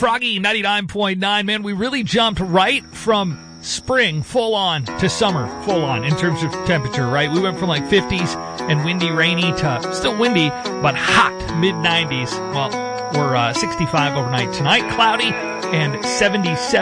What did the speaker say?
Froggy 99.9. Man, we really jumped right from spring full on to summer full on in terms of temperature, right? We went from like 50s and windy, rainy to still windy, but hot mid 90s. Well, we're 65 overnight tonight, cloudy, and 77